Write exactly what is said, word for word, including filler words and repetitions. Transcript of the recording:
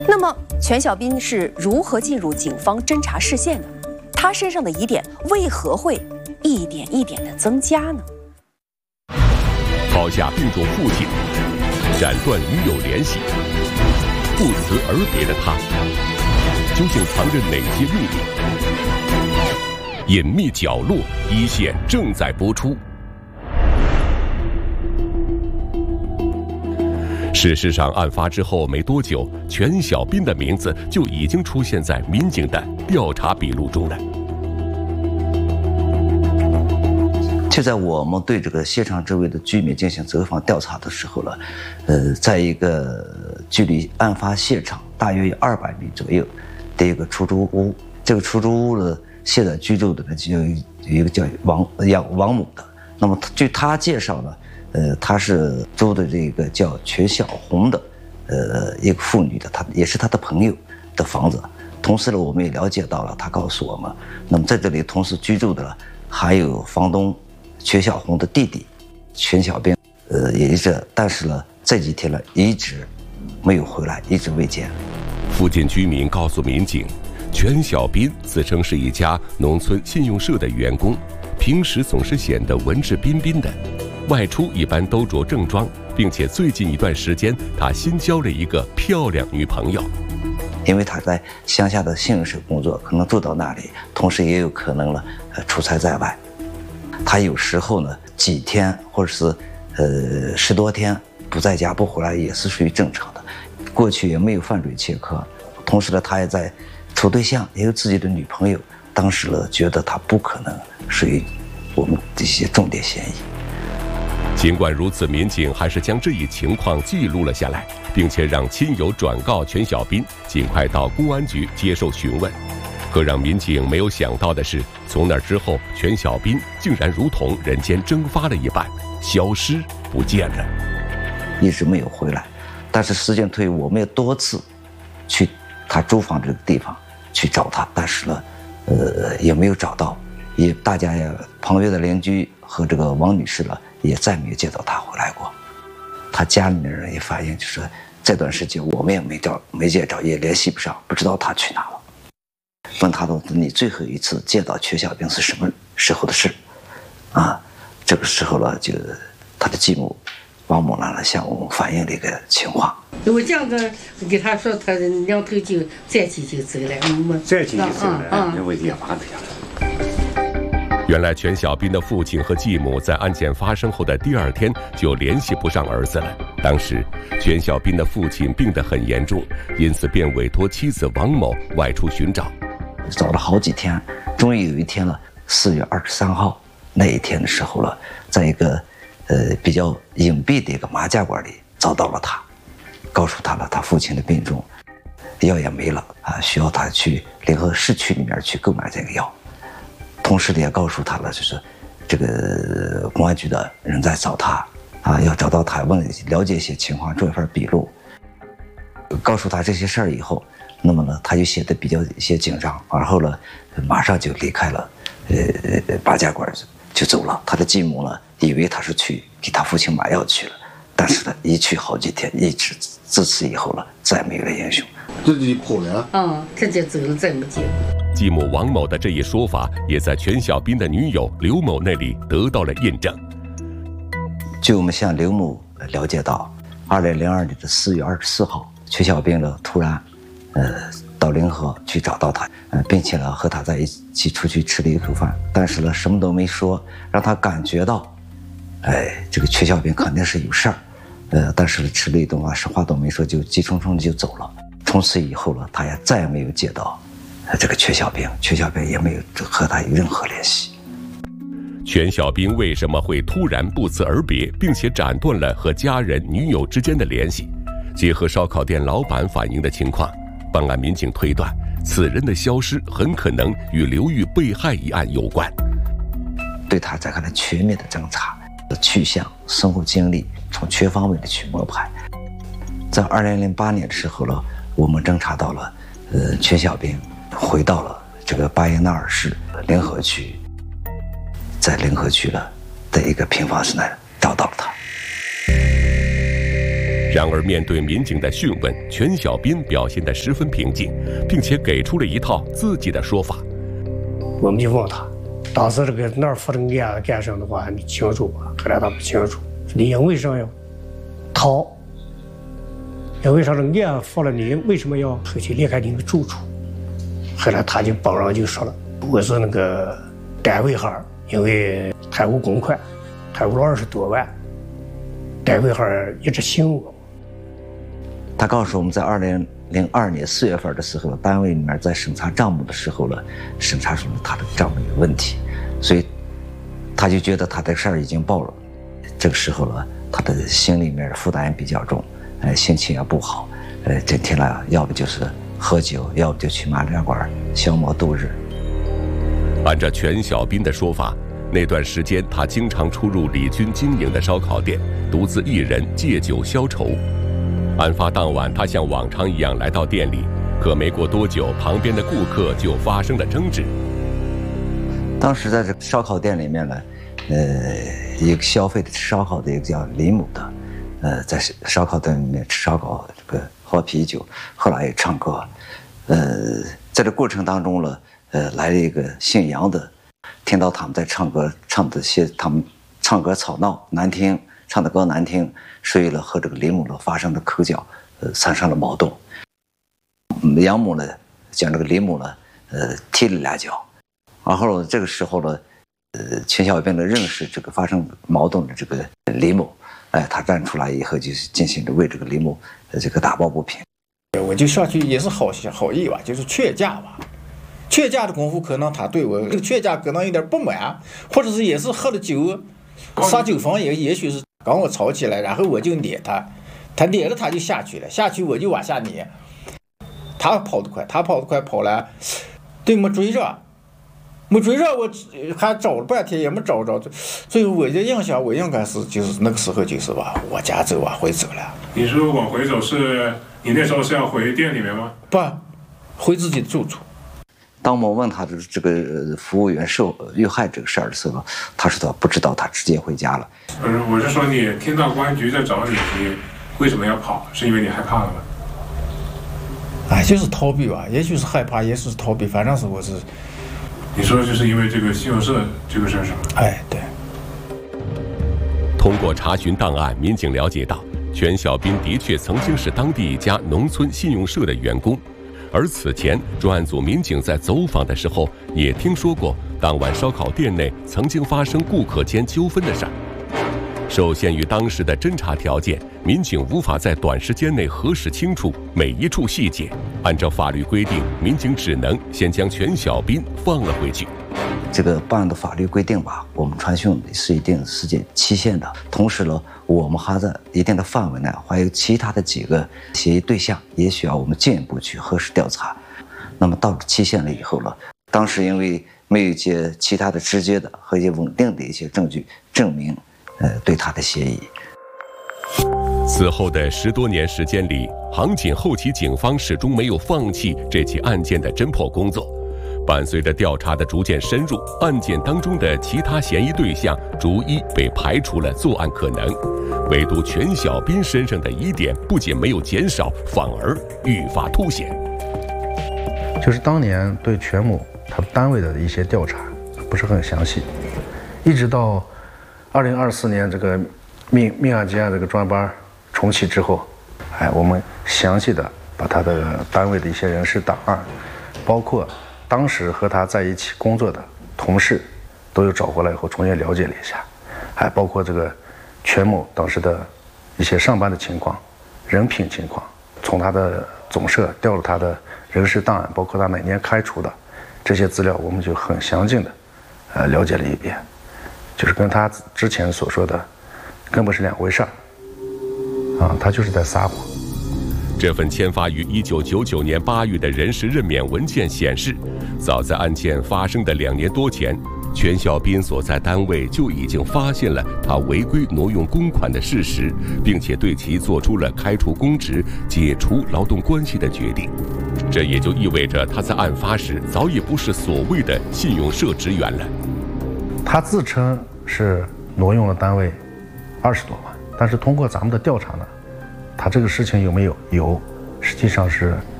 那么，全小斌是如何进入警方侦查视线的？他身上的疑点为何会一点一点的增加呢？ 抛下病重父亲，斩断女友联系，不辞而别的他，究竟藏着哪些秘密？隐秘角落，一线正在播出。事实上，案发之后没多久，全小斌的名字就已经出现在民警的调查笔录中了。 就在我们对这个现场周围的居民进行走访调查的时候呢，呃，在一个距离案发现场大约有二百米左右的一个出租屋，这个出租屋呢，现在居住的呢就有一个叫王杨王某的。那么据他介绍呢，呃，他是租的这个叫全小红的，呃，一个妇女的，她也是他的朋友的房子。同时呢，我们也了解到了，他告诉我们，那么在这里同时居住的还有房东全小红的弟弟全小斌，呃，也是，但是呢，这几天呢一直没有回来，一直未见。 附近居民告诉民警，全小斌自称是一家农村信用社的员工，平时总是显得文质彬彬的。外出一般都着正装，并且最近一段时间，他新交了一个漂亮女朋友。 因为他在乡下的信用社工作，可能住到那里，同时也有可能呢，呃，出差在外。他有时候呢，几天或者是呃十多天不在家不回来，也是属于正常的。过去也没有犯罪前科，同时呢，他也在处对象，也有自己的女朋友。当时呢，觉得他不可能属于我们这些重点嫌疑。 尽管如此，民警还是将这一情况记录了下来，并且让亲友转告全小斌尽快到公安局接受询问。可让民警没有想到的是，从那之后，全小斌竟然如同人间蒸发了一般，消失不见了， 一直没有回来。但是时间推移，我们也多次去他住房这个地方去找他，但是呢，呃，也没有找到。也大家也旁边的邻居和这个王女士呢，也再没有见到他回来过。他家里面人也反映，就是这段时间我们也没找没见着，也联系不上，不知道他去哪了。问他的你最后一次见到全小斌是什么时候的事？啊，这个时候呢，就他的继母王某兰呢向我们反映了一个情况。 我这样子给他说，他两头就再起就走了，我再起就走了，那我也麻烦了。 原来全小斌的父亲和继母在案件发生后的第二天就联系不上儿子了。当时全小斌的父亲病得很严重，因此便委托妻子王某外出寻找。 找了好几天，终于有一天了，四月二十三号那一天的时候了，在一个呃比较隐蔽的一个麻将馆里找到了他，告诉他了他父亲的病重，药也没了啊，需要他去联合市区里面去购买这个药。同时也告诉他了，就是这个公安局的人在找他啊，要找到他，问了解一些情况，做一份笔录。告诉他这些事儿以后，那么呢，他就显得比较一些紧张，然后呢，马上就离开了呃八家馆就走了。他的继母呢，以为他是去给他父亲买药去了，但是呢，一去好几天，一直自此以后了，再没有了音讯。 这就跑了。 嗯，他就走了，再没见过。 继母王某的这一说法，也在全小斌的女友刘某那里得到了验证。 据我们向刘某了解到，二零零二年的四月二十四号，全小斌呢突然，呃，到临河去找到他，呃，并且呢和他在一起出去吃了一口饭，但是呢什么都没说，让他感觉到，哎，这个全小斌肯定是有事儿，呃，但是吃了一顿饭，实话都没说，就急匆匆的就走了。从此以后呢，他也再也没有见到。这个全小斌，全小斌也没有和他有任何联系。 全小斌为什么会突然不辞而别，并且斩断了和家人、女友之间的联系？结合烧烤店老板反映的情况，办案民警推断，此人的消失很可能与刘玉被害一案有关。 对他展开了全面的侦查，去向、生活经历，从全方位的去摸排。在二零零八年的时候呢，我们侦查到了，呃，全小斌回到了这个巴彦淖尔市临河区，在临河区了的一个平房室内找到了他。 然而，面对民警的讯问，全小斌表现得十分平静，并且给出了一套自己的说法。 我们就问他，当时这个那儿发生案干什么的话，你清楚吗？后来他不清楚。你因为啥要逃？因为啥这案发了，你为什么要回去离开你的住处？后来他就本人就说了，我是那个单位号，因为贪污公款，贪污了二十多万，单位号一直信我。 他告诉我们，在二零零二年四月份的时候，单位里面在审查账目的时候了，审查出了他的账目有问题，所以他就觉得他的事儿已经暴露。这个时候了，他的心里面负担也比较重，呃，心情也不好，呃，整天了，要不就是喝酒，要不就去麻将馆消磨度日。 按照全小斌的说法，那段时间他经常出入李军经营的烧烤店，独自一人借酒消愁。案发当晚，他像往常一样来到店里，可没过多久，旁边的顾客就发生了争执。 当时在这个烧烤店里面呢，呃，一个消费的吃烧烤的一个叫李某的，呃，在烧烤店里面吃烧烤，这个喝啤酒，后来也唱歌，呃，在这过程当中呢，呃，来了一个姓杨的，听到他们在唱歌，唱的些他们唱歌吵闹难听。唱的歌难听，所以呢和这个李某呢发生了口角，呃，产生了矛盾。杨某呢将这个李某呢，呃，踢了两脚，然后呢这个时候呢，呃，全小斌呢认识这个发生矛盾的这个李某，哎，他站出来以后就是进行着为这个李某呃这个打抱不平。 我就下去也是好好意吧，就是劝架吧。劝架的功夫，可能他对我这个劝架可能有点不满，或者是也是喝了酒，撒酒疯也也许是。刚我吵起来，然后我就撵他，他撵了他就下去了，下去我就往下撵。他跑得快，他跑得快，跑了，对没追着，没追着，我还找了半天也没找着。所以我的印象，我应该是就是那个时候就是吧，往家走往回走了。 你说往回走是你那时候是要回店里面吗？ 不，回自己的住处。 当我们问他这这个服务员受遇害这个事儿的时候，他说他不知道，他直接回家了。 呃，我是说你听到公安局在找你，你为什么要跑？是因为你害怕了吗？ 哎，就是逃避吧，也许是害怕，也许是逃避，反正是我是。 你说就是因为这个信用社这个事儿是吗？ 哎，对。 通过查询档案，民警了解到，全小斌的确曾经是当地一家农村信用社的员工。而此前，专案组民警在走访的时候，也听说过当晚烧烤店内曾经发生顾客间纠纷的事儿。受限于当时的侦查条件，民警无法在短时间内核实清楚每一处细节。按照法律规定，民警只能先将全小斌放了回去。 这个办案的法律规定吧，我们传讯是一定时间期限的。同时呢，我们还在一定的范围内，还有其他的几个协议对象，也需要我们进一步去核实调查。那么到了期限了以后呢，当时因为没有一些其他的直接的和一些稳定的一些证据证明，呃，对他的嫌疑。 此后的十多年时间里，杭锦后期警方始终没有放弃这起案件的侦破工作。伴随着调查的逐渐深入，案件当中的其他嫌疑对象逐一被排除了作案可能，唯独全小斌身上的疑点不仅没有减少，反而愈发凸显。 就是当年对全某他单位的一些调查不是很详细，一直到二零二四年这个命命案结案这个专班重启之后，哎，我们详细的把他的单位的一些人事档案，包括当时和他在一起工作的同事，都有找过来以后重新了解了一下，还包括这个全某当时的一些上班的情况、人品情况，从他的总社调了他的人事档案，包括他哪年开除的这些资料，我们就很详尽的呃了解了一遍，就是跟他之前所说的根本是两回事儿啊，他就是在撒谎。 这份签发于一九九九年八月的人事任免文件显示，早在案件发生的两年多前，全小斌所在单位就已经发现了他违规挪用公款的事实，并且对其做出了开除公职、解除劳动关系的决定。这也就意味着他在案发时早已不是所谓的信用社职员了。 他自称是挪用了单位二十多万，但是通过咱们的调查呢， 他这个事情有没有？有，实际上是